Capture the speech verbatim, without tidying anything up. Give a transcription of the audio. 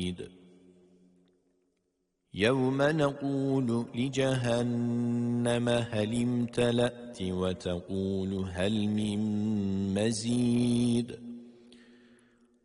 حميد يوم نقول لجهنم هل امتلأت وتقول هل من مزيد